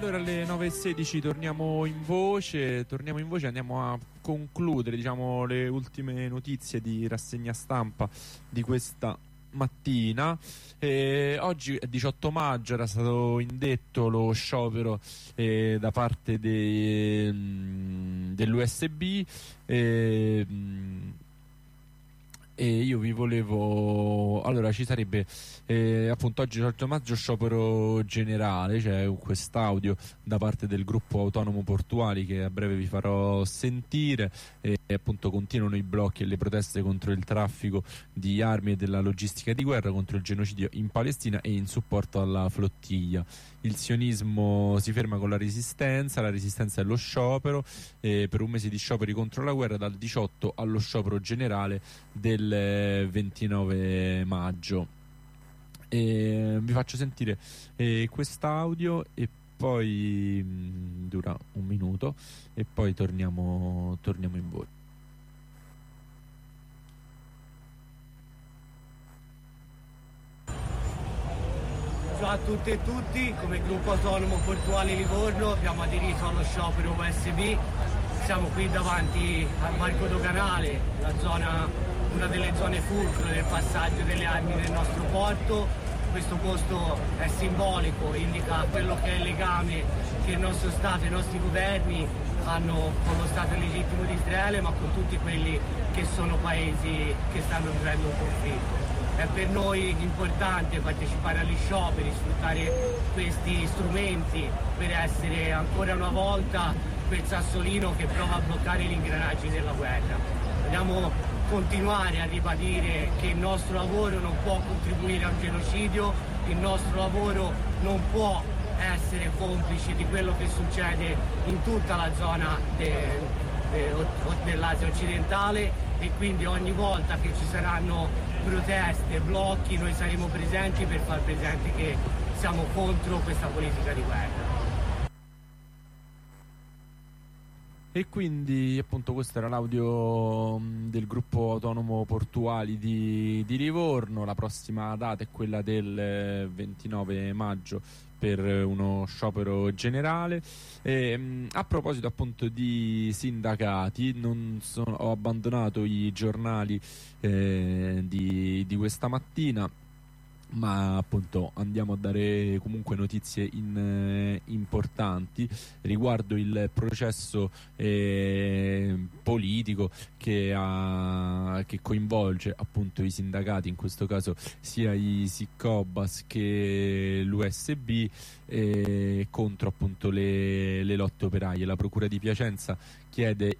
allora alle 9:16 torniamo in voce, andiamo a concludere, diciamo, le ultime notizie di rassegna stampa di questa mattina. Oggi è 18 maggio, era stato indetto lo sciopero da parte dell'USB. E io vi volevo, allora ci sarebbe appunto oggi 18 maggio sciopero generale, c'è quest'audio da parte del gruppo autonomo portuali che a breve vi farò sentire. Appunto continuano i blocchi e le proteste contro il traffico di armi e della logistica di guerra, contro il genocidio in Palestina e in supporto alla flottiglia. Il sionismo si ferma con la resistenza è lo sciopero, per un mese di scioperi contro la guerra, dal 18 allo sciopero generale del 29 maggio. Vi faccio sentire quest'audio e poi dura un minuto e poi torniamo in voce. Ciao a tutte e tutti, come gruppo autonomo portuale Livorno abbiamo aderito allo sciopero USB. Siamo qui davanti al varco doganale, una delle zone fulcro del passaggio delle armi nel nostro porto. Questo posto è simbolico, indica quello che è il legame che il nostro Stato e i nostri governi hanno con lo Stato legittimo di Israele, ma con tutti quelli che sono paesi che stanno vivendo un conflitto. È per noi importante partecipare agli scioperi, sfruttare questi strumenti per essere ancora una volta quel sassolino che prova a bloccare gli ingranaggi della guerra. Vogliamo continuare a ribadire che il nostro lavoro non può contribuire a un genocidio, il nostro lavoro non può essere complice di quello che succede in tutta la zona dell'Asia occidentale, e quindi ogni volta che ci saranno proteste, blocchi, noi saremo presenti per far presente che siamo contro questa politica di guerra. E quindi appunto questo era l'audio del gruppo autonomo portuali di Livorno. La prossima data è quella del 29 maggio per uno sciopero generale. A proposito appunto di sindacati, ho abbandonato i giornali di questa mattina, ma appunto andiamo a dare comunque notizie importanti riguardo il processo politico che coinvolge appunto i sindacati, in questo caso sia i Siccobas che l'USB, contro appunto le lotte operaie. La Procura di Piacenza chiede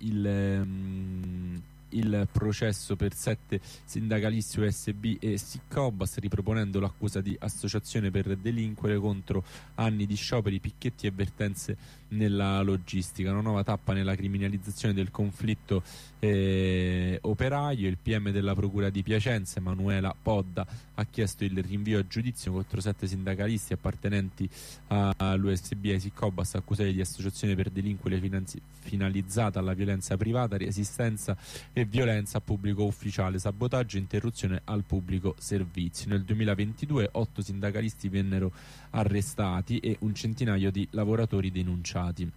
il processo per 7 sindacalisti USB e Siccobas, riproponendo l'accusa di associazione per delinquere contro anni di scioperi, picchetti e vertenze nella logistica. Una nuova tappa nella criminalizzazione del conflitto operaio. Il PM della Procura di Piacenza, Emanuela Podda, ha chiesto il rinvio a giudizio contro 7 sindacalisti appartenenti all'USB e ai Siccobas, accusati di associazione per delinquere finalizzata alla violenza privata, resistenza e violenza a pubblico ufficiale, sabotaggio e interruzione al pubblico servizio. Nel 2022 8 sindacalisti vennero arrestati e un centinaio di lavoratori denunciati.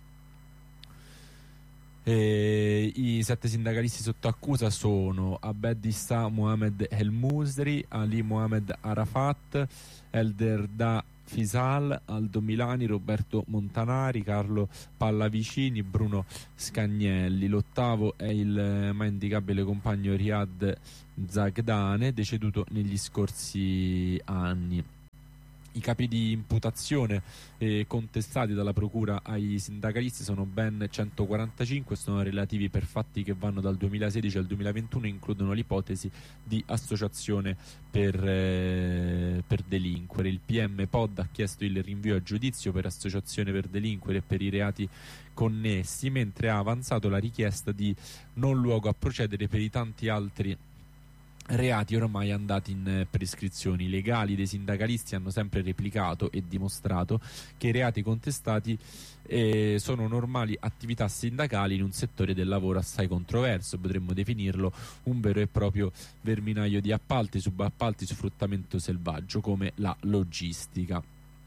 I 7 sindacalisti sotto accusa sono Abed Issa Mohamed El Musri, Ali Mohamed Arafat, Elderda Fisal, Aldo Milani, Roberto Montanari, Carlo Pallavicini, Bruno Scagnelli. L'ottavo è il mai indicabile compagno Riyad Zagdane, deceduto negli scorsi anni. I capi di imputazione contestati dalla procura ai sindacalisti sono ben 145, sono relativi per fatti che vanno dal 2016 al 2021 e includono l'ipotesi di associazione per delinquere. Il PM Pod ha chiesto il rinvio a giudizio per associazione per delinquere e per i reati connessi, mentre ha avanzato la richiesta di non luogo a procedere per i tanti altri reati ormai andati in prescrizioni. I legali dei sindacalisti hanno sempre replicato e dimostrato che i reati contestati sono normali attività sindacali in un settore del lavoro assai controverso, potremmo definirlo un vero e proprio verminaio di appalti, subappalti, sfruttamento selvaggio come la logistica.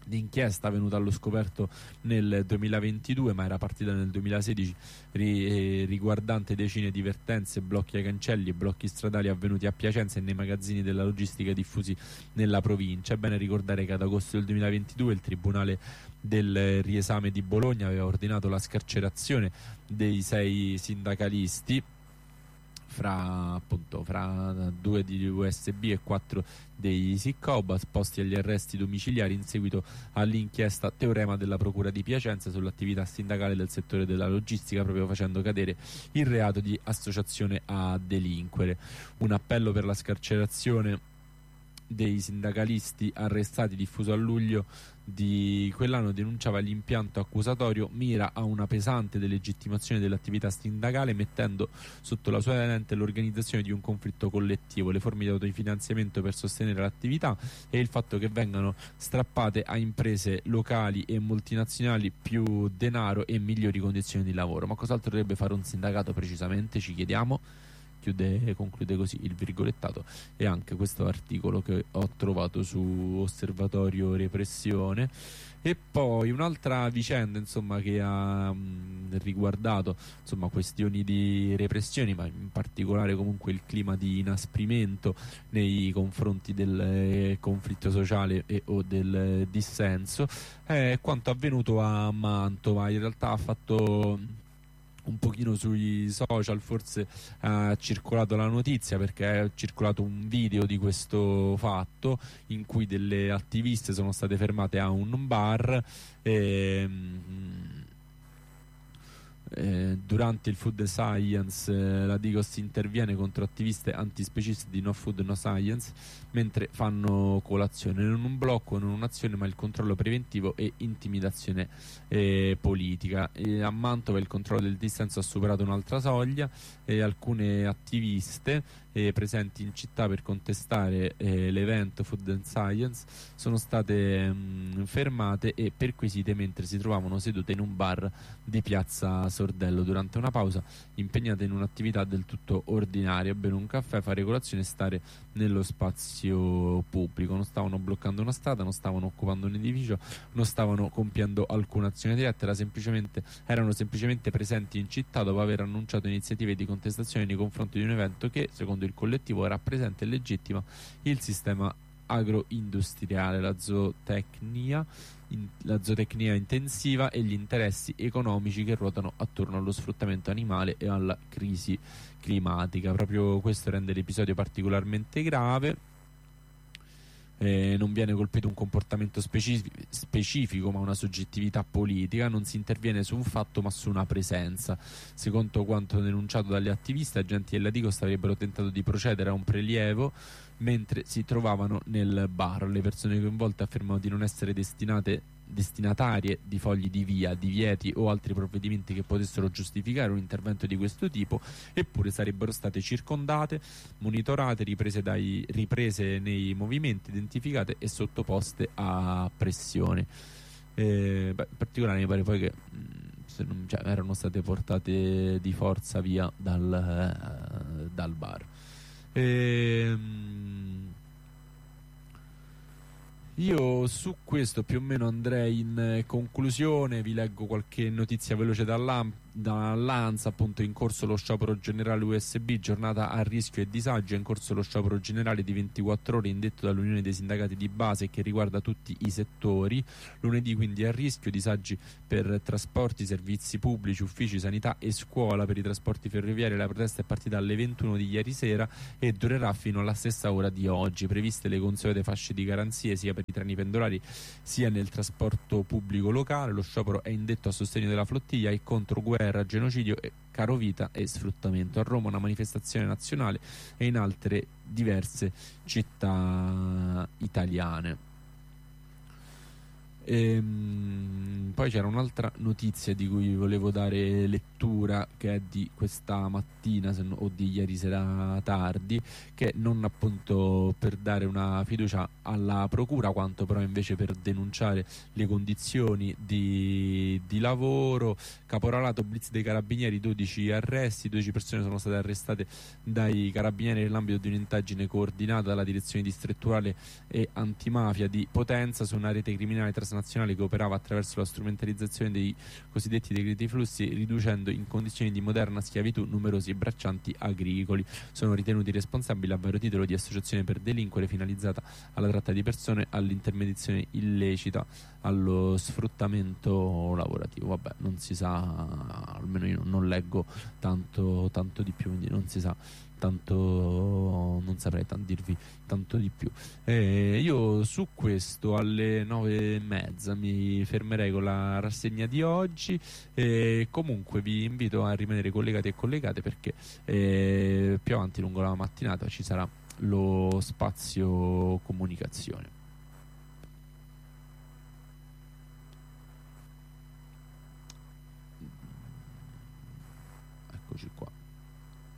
L'inchiesta venuta allo scoperto nel 2022, ma era partita nel 2016, riguardante decine di vertenze, blocchi ai cancelli e blocchi stradali avvenuti a Piacenza e nei magazzini della logistica diffusi nella provincia. È bene ricordare che ad agosto del 2022 il Tribunale del Riesame di Bologna aveva ordinato la scarcerazione dei 6 sindacalisti, fra 2 di USB e 4 dei SICOBA, posti agli arresti domiciliari in seguito all'inchiesta Teorema della Procura di Piacenza sull'attività sindacale del settore della logistica, proprio facendo cadere il reato di associazione a delinquere. Un appello per la scarcerazione dei sindacalisti arrestati, diffuso a luglio di quell'anno, denunciava l'impianto accusatorio mira a una pesante delegittimazione dell'attività sindacale, mettendo sotto la sua lente l'organizzazione di un conflitto collettivo, le forme di autofinanziamento per sostenere l'attività e il fatto che vengano strappate a imprese locali e multinazionali più denaro e migliori condizioni di lavoro. Ma cos'altro dovrebbe fare un sindacato precisamente, ci chiediamo? Conclude così il virgolettato, e anche questo articolo che ho trovato su Osservatorio Repressione. E poi un'altra vicenda, insomma, che ha riguardato, insomma, questioni di repressioni, ma in particolare comunque il clima di inasprimento nei confronti del conflitto sociale o del dissenso, è quanto avvenuto a Mantova. In realtà ha fatto un pochino sui social, forse ha circolato la notizia perché è circolato un video di questo fatto in cui delle attiviste sono state fermate a un bar durante il Food Science. La Digos interviene contro attiviste antispecisti di No Food No Science mentre fanno colazione, non un blocco, non un'azione, ma il controllo preventivo e intimidazione politica. A Mantova il controllo del dissenso ha superato un'altra soglia e alcune attiviste presenti in città per contestare l'evento Food and Science sono state fermate e perquisite mentre si trovavano sedute in un bar di piazza Sordello durante una pausa, impegnate in un'attività del tutto ordinaria: bere un caffè, fare colazione e stare nello spazio pubblico. Non stavano bloccando una strada, non stavano occupando un edificio, non stavano compiendo alcuna azione diretta, erano semplicemente presenti in città dopo aver annunciato iniziative di contestazione nei confronti di un evento che, secondo il collettivo, rappresenta e legittima il sistema agroindustriale, la zootecnia intensiva e gli interessi economici che ruotano attorno allo sfruttamento animale e alla crisi climatica. Proprio questo rende l'episodio particolarmente grave. Non viene colpito un comportamento specifico ma una soggettività politica, non si interviene su un fatto ma su una presenza. Secondo quanto denunciato dagli attivisti, agenti della Digos avrebbero tentato di procedere a un prelievo mentre si trovavano nel bar. Le persone coinvolte affermano di non essere destinatarie di fogli di via, divieti o altri provvedimenti che potessero giustificare un intervento di questo tipo, eppure sarebbero state circondate, monitorate, riprese nei movimenti, identificate e sottoposte a pressione. In particolare mi pare poi che erano state portate di forza via dal bar. Io su questo più o meno andrei in conclusione. Vi leggo qualche notizia veloce dall'ANSA. Appunto, in corso lo sciopero generale USB, giornata a rischio e disagio. È in corso lo sciopero generale di 24 ore indetto dall'Unione dei Sindacati di Base, che riguarda tutti i settori. Lunedì quindi a rischio, disagi per trasporti, servizi pubblici, uffici, sanità e scuola. Per i trasporti ferroviari la protesta è partita alle 21 di ieri sera e durerà fino alla stessa ora di oggi. Previste le consuete fasce di garanzie sia per i treni pendolari sia nel trasporto pubblico locale. Lo sciopero è indetto a sostegno della flottiglia e contro guerra, genocidio, carovita e sfruttamento. A Roma una manifestazione nazionale e in altre diverse città italiane. Poi c'era un'altra notizia di cui volevo dare lettura, che è di questa mattina o di ieri sera tardi, che non appunto per dare una fiducia alla procura, quanto però invece per denunciare le condizioni di lavoro. Caporalato, blitz dei carabinieri, 12 arresti, 12 persone sono state arrestate dai carabinieri nell'ambito di un'indagine coordinata dalla direzione distrettuale e antimafia di Potenza su una rete criminale transnazionale che operava attraverso la strumentalizzazione dei cosiddetti decreti flussi, riducendo in condizioni di moderna schiavitù numerosi braccianti agricoli. Sono ritenuti responsabili a vario titolo di associazione per delinquere finalizzata alla tratta di persone, all'intermediazione illecita, allo sfruttamento lavorativo. Vabbè, non si sa, almeno io non leggo tanto di più, quindi non si sa tanto, non saprei dirvi tanto di più. Io su questo alle 9:30 mi fermerei con la rassegna di oggi, e comunque vi invito a rimanere collegati e collegate, perché più avanti lungo la mattinata ci sarà lo spazio comunicazione.